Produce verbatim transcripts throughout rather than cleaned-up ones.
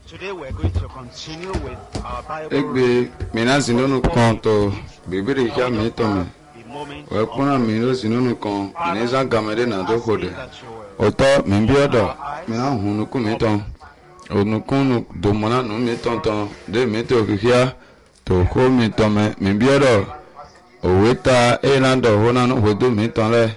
Today we're going to continue with our Bible Egbe mina zinonu kan to bibiri kya mi to mi. We puna mi lo zinonu kan neza gamede na do hode. Oto mi bi odo mina hunu ku mi to. Onukunu do mona nu mi to to de mi to kya to ko mi to me mi bi odo. Oweta elando hona no hodo mi to le.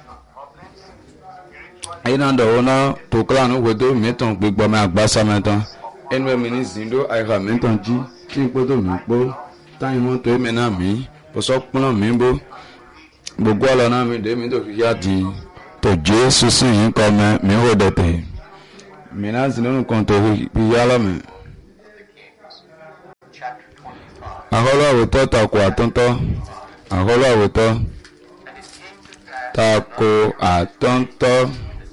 Elando hona to kla no hodo mi to gbigbo me agbasa me to. Enwe mini zindo aiha menton ji ki gbodo mi po tan mo to me na mi bo so pon mi bo gbogbo lo na mi de mi to fi ya di to Jesus sin yin ko me mi ho de te mi na zindo kon to fi ya lo me aholo awoto ta ko atonto aholo awoto ta ko atonto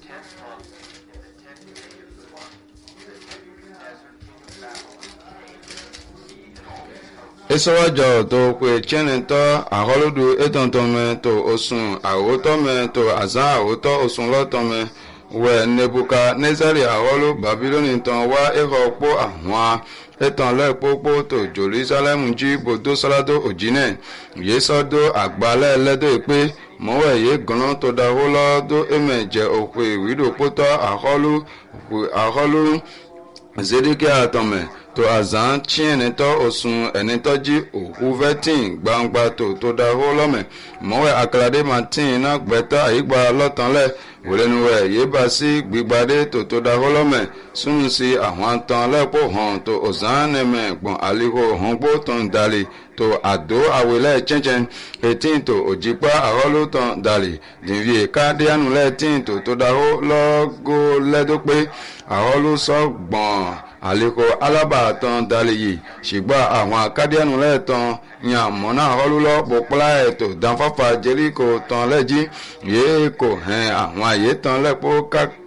Esowajo to kwe chene to aholudu etontome to osun awotome to azan awoto osun lotome we nebuka nezari aholu Babiloni ton wa eho po àwọn etan le popo to Jerusalem ji bodo salado ojine yesodo agbale ledo pe mowe ye gona to da holo do emeje okwe wido poto aholu aholu Zedekia atome to azan chien to osun enitoji ohuvetin gbangba to to da holome mowe aklade martin na gbeta igba lotanle wolenuwe yebasi gbigbade to to da holome sunsi àwọn tan lepo han to ozaneme gbon aliho honpo ton dali to ado awele chenchen eighteen to ojipa aholo ton dali dinvie kade anule tin to to da ho logo ledope aholo so gbon aliko alaba tan dali yi ṣùgbọ́n àwọn akadianu lẹ́ẹ̀tàn yan mọ́nà ọlọ́lọ́ pọ̀pọ́lá ètò dánfàfà jẹ́ríkò tán lẹ́jí yéé kò hẹ́n àwọn àyè tán lẹ́pọ̀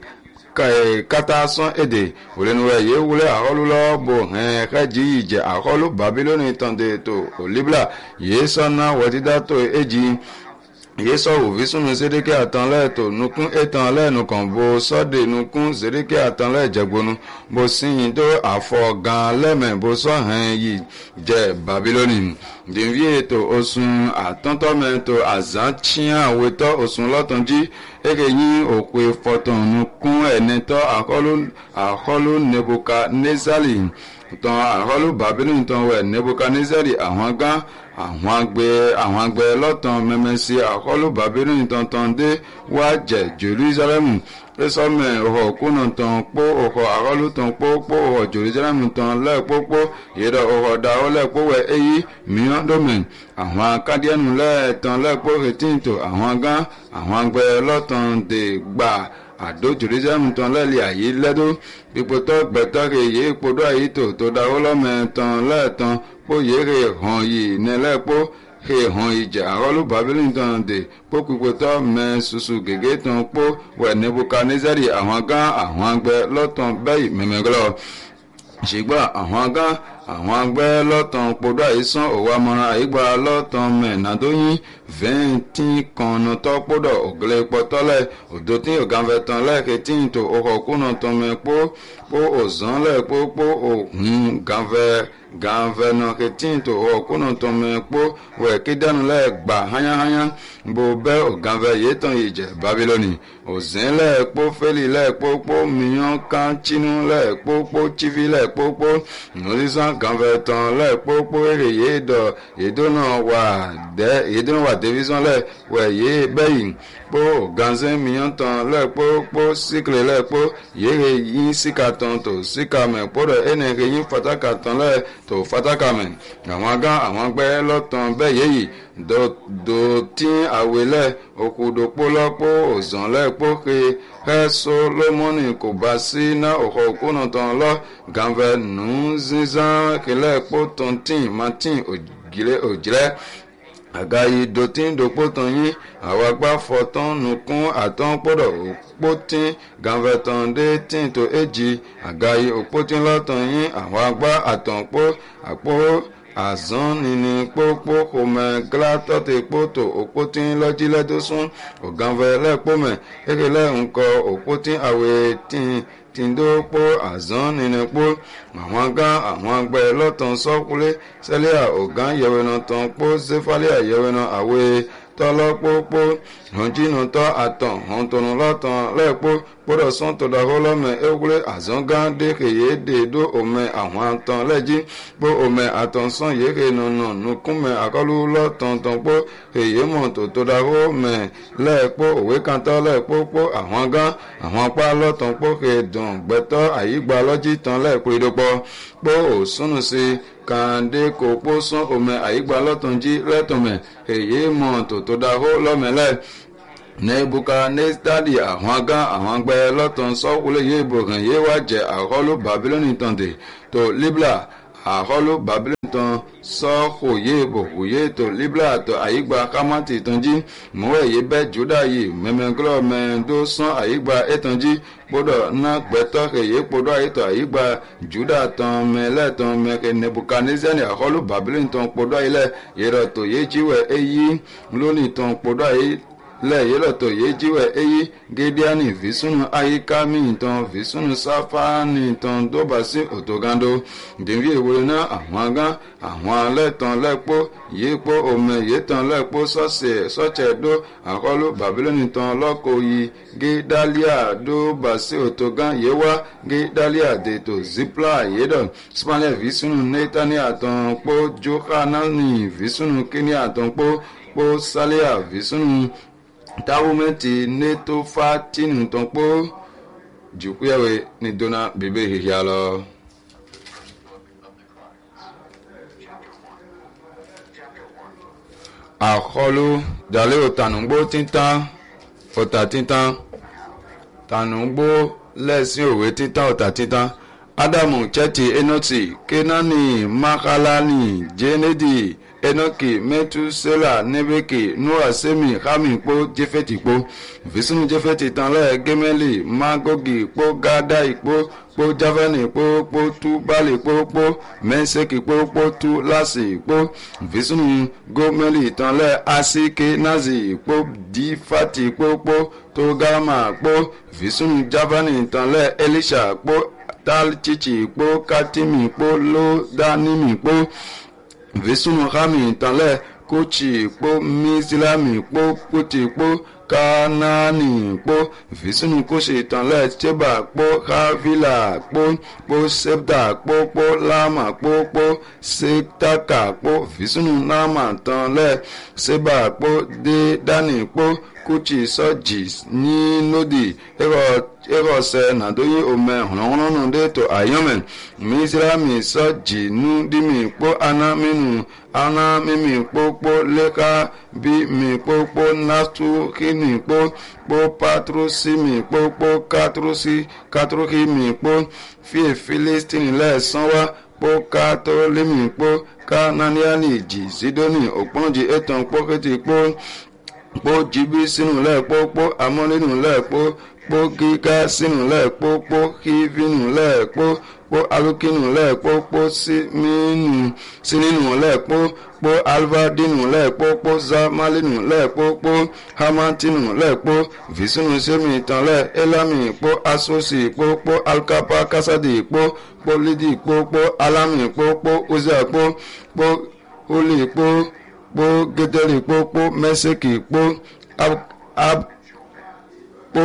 kátà sán èdè òlẹ́nuwẹ̀ yéé wúlẹ̀ àhọ́lọ́lọ́ bò hẹ́n kẹ́jì ìjẹ́ àhọ́lọ́ Babiloni tán dé ètò òlíbìlà yéé sọ́nà wọ́tídá tó èjì yeso ovisunu Zedekia atan le to nukun etan le nukan bo sode nukun Zedekia atan le jegbonu bo sin do afo gan leme bo so han yi je Babiloni dinvie to osun atonto me to azantia weto osun lotonji ege yin okwe foton nukun eneto akolu akolu Nebukadnezari ton akolu Babiloni ton we Nebukadnezari àwọn gan àwọn agbe àwọn agbe lọ́tàn mẹ́mẹ́sí àkọlù Babiloni tantan dé wá jẹ́ Jerusalem pẹ́sọ́mẹ̀ ọ̀họ̀ kúnà tán pó ọ̀họ̀ àkọlù tán pó pó ọ̀họ̀ Jerusalem tán lẹ́ẹ̀pópó yẹ́dọ̀ ọ̀họ̀ dáwọ́ lẹ́ẹ̀pówẹ̀ èyí mìíràn dọ́mẹ̀ àwọn akadíẹ̀nù lẹ́ẹ̀tàn lẹ́ẹ̀pó rètíǹtò àwọn gán àwọn agbe lọ́tàn dé gbà àdó Jerusalem tán lẹ́ẹ̀lì àyè lẹ́dọ́ pípótọ́ gbẹ̀tọ́rẹ̀ yé ipodó àyè tó tó dáwọ́ lọ́mẹ̀ tán lẹ́ẹ̀tàn po yere hon yi nelepo he hon ije aholu Babiloni tan de po pipoto me susu gege tan po we Nebukadnezari àwọn gan àwọn agbe lotan bei memeglo ṣùgbọ́n àwọn gan àwọn agbe lotan podo aisan owo amoran aigba lotan me nadoyin vingt kan to podo ogle potole odotin oganvetan leketin to ohokuna tan me po po ozan le po po ohun ganve ganve no ketin to okuna tan me po we kidanu le gba hanya hanya bo be o ganve yetan ije Babiloni ozin le po feli le po po miyan kan chinu le po po chivi le po po nolisan ganve tan le po po ere yedo yedo na wa de yedo wa division le we ye beyin po ganzen miyan tan le po po sikle le po yere yin sikatan to sikame po de ene yin fataka tan le to fataka men àwọn aga àwọn gbe lotan be yeyi do do tin awele okudopo lopo ozan le po ke he Solomoni kò bá sí na oko kuna tan lo ganve nu zinzan kele po tontin martin ogile ogile agayi dotin dopo tan yin àwa gba foton nukun atan podo opotin ganvetan de tin to eji agayi opotin lotan yin àwa gba atan po apo azan nini popo kome glato te poto opotin lojiledosun oganve le pome ekele nko opotin awe tin tìǹdó kpó àzán nínú kpó àwọn gán àwọn agbẹ́ lọ́tàn sọ́kúlé sẹ́lẹ̀ ọ̀gán yẹwẹ́nà tán kpó sẹ́fàlẹ́ yẹwẹ́nà àwẹ̀ tọ́lọ́kpókpó hànjínú tọ́ àtàn hàntọ́nù lọ́tàn lẹ́ẹ̀kpó kpọ́dọ̀ sọ́n tọ́dàhó lọ́mẹ ewúrẹ́ àzọ́gán dékè yé dè dó òmẹ àwọn àtàn lẹ́jì kpó òmẹ àtàn sọ́n yékè nùnù nùkúmẹ àkọlù lọ́tàn tàn kpó èyí mọ̀ tó tọ́dàhó mẹ lẹ́ẹ̀kpó òwe kàntọ́ lẹ́ẹ̀kpó kpó àwọn gán àwọn apá lọ́tàn kpó kè dùn gbẹ́tọ́ àyígbà lọ́jì tàn lẹ́ẹ̀kpó ìdókpọ̀ kpó òsúnù sí kàndé kò kpó sọ́n òmẹ àyígbà lọ́tàn jí lẹ́tọ̀mẹ̀ èyí mọ̀ tó tọ́dàhó lọ́mẹlẹ́ nebuka nestadi àwọn agá àwọn agbẹ lọ́tàn sọ́kúlẹ̀ yé ibòkàn yé wá jẹ àkọlù babiloni tàǹtẹ̀ tó libla àkọlù babiloni tàn sọ́kù yé ibòkù yé tó libla tó àyígbà kámátì tàǹjí mọ̀wé yé bẹ́ juda yìí mẹ́mẹ́gọ́lọ́ mẹ́ndó sán àyígbà ètàǹjí kpọ́dọ̀ ná gbẹ́tọ́ kẹyẹ kpọ́dọ̀ àyètọ̀ àyígbà juda tán mẹ́lẹ́ tán mẹ́kẹ́ nebuka nestadi àkọlù babiloni tàn kpọ́dọ̀ ayílẹ̀ yẹrọ tó yé jíwẹ̀ èyí lónìí tàn kpọ́dọ̀ ayé lẹ yẹlẹ tó yé jíwẹ èyí gédéani fìsúnù àyíká mìíràn fìsúnù sáfáàní tán dóbà sí òtógandó dèmí ìwòye náà àwọn agán àwọn alẹ́tàn lẹ́pọ̀ yípo òmẹ yétàn lẹ́pọ̀ sọ́sẹ̀ sọ́tsẹ̀dó àkọlù babilóni tán lọ́kọ̀ yìí gédálíà dóbà sí òtógán yéwá gédálíà dètò zipla yédọ̀ spaniel fìsúnù nétàníà tán pọ̀ jókànánì fìsúnù kíníà tán pọ̀ pọ̀ sálíà fìsúnù táwọmẹ́tì neto fa tínú tán pọ́ jùkúyàwé ní dọ́nà bèbè hìhìá lọ. àkọlù dàlẹ́ òtànùgbò títàn òtà títàn tànùgbò lẹ́sìn òwe títàn òtà títàn ádámù chẹ́tì enọ́tì kénáánì mákàlánì jẹ́nẹ́dì enoki metusela nebeki noa semi hami kpo jefeti kpo visunu jefeti tanle gemeli magogi kpo gada ikpo kpo javani kpo kpo tu bali kpo kpo menseki kpo kpo tu lasi kpo visunu gomeli tanle asike nazi kpo difati kpo kpo togama kpo visunu javani tanle elisha kpo tal chichi kpo katimi kpo lo danimi kpo visunu hami tanlẹ kochi kpo misilami kpo kuti kpo kanani kpo visunu kochi tanlẹ cheba kpo havila kpo kpo septa kpo kpo lama kpo kpo setaka kpo visunu nama tanlẹ seba kpo de dani kpo kochi sọjì ní lódì ẹrọ ẹrọ sẹ nàdóyè omẹ hùnàhùnàhùnà dètò àyọmẹ mísíràmì sọjì nù dìmí kpó aná mímú aná mímí kpó kpó lẹka bí mi kpó kpó nàtú kíni kpó kpó patrusi mi kpó kpó katrusi katruki mi kpó fíè filistini lẹ sanwó kpó katolimi kpó kananiani jì sidoni òkpọ́njì ètò kpó kété kpó kpó jibi sínú lẹ́ẹ̀kpó kpó amọ́nínú lẹ́ẹ̀kpó kpó gíga sínú lẹ́ẹ̀kpó kpó hívínú lẹ́ẹ̀kpó kpó alukínú lẹ́ẹ̀kpó kpó símínú sínínú lẹ́ẹ̀kpó kpó alvadínú lẹ́ẹ̀kpó kpó zamalínú lẹ́ẹ̀kpó kpó hamantínú lẹ́ẹ̀kpó visunu sẹ́mi tán lẹ́ elami kpó asosi kpó kpó alkapa kasadi kpó kpó lidi kpó kpó alami kpó kpó uzia kpó kpó oli kpó kpó gedeli kpó kpó meseki kpó ab ab kpó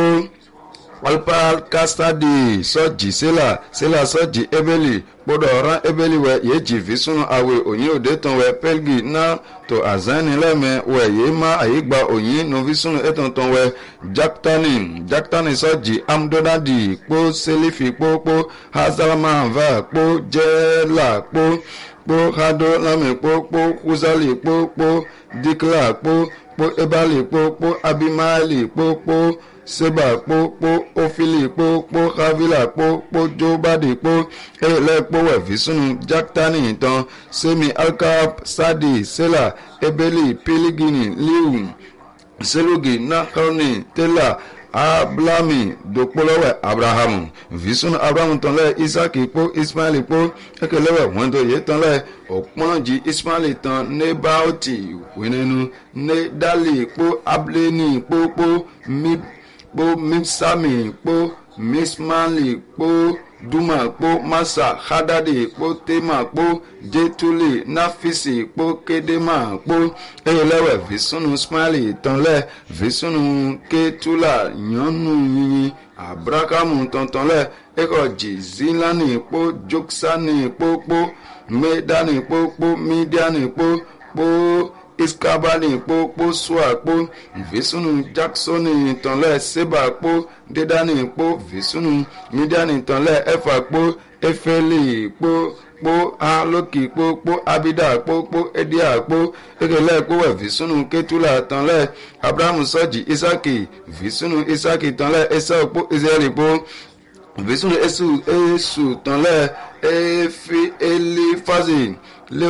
alpalkastadi sọjì sela sela sọjì ebeli kpọdọ ọran ebeli wẹ yé jìvi sunu awe òyìn òde tán wẹ pelgi náà tó azani lẹmẹ wẹ yé má àyígbà òyìn novi sunu ètò tán wẹ jaktani jaktani sọjì amdonadi kpó selifi kpó kpó hazalamava kpó jẹla kpó kpó hado lami kpó kpó kuzali kpó kpó dikla kpó kpó ebali kpó kpó abimali kpó kpó seba kpó kpó ofili kpó kpó havila kpó kpó jobadi kpó ele kpó wẹ̀fí sunu jaktani tán semi alkap sadi sela ebeli piligini liu selugi nakarni tela ablami dokpolowẹ abrahamu visunu abrahamu tán lẹ isaki kpó ismaili kpó ekelewẹ wọn tó yé tán lẹ òpọ́njì ismaili tán nebaoti wẹnẹnu nedali kpó ableni kpó kpó mi kpó mipsami kpó mismali kpo duma kpo masa hadadi kpo tema kpo jetuli nafisi kpo kedema kpo eyelewe visunu smiley tonle visunu ketula nyɔnu yinyi abrakamu tɔntɔnle ekɔ jizilani kpo joksani kpo kpo medani kpo kpo midiani kpo kpo iskabani kpo kpo sua kpo visunu jacksoni tonle seba kpo dedani kpo visunu midiani tonle efa kpo efeli kpo kpo aloki kpo kpo abida kpo kpo edia kpo ekele kpo we visunu ketula tonle abrahamu soji isaki visunu isaki tonle esau kpo israeli kpo visunu esu esu tonle efi elifazi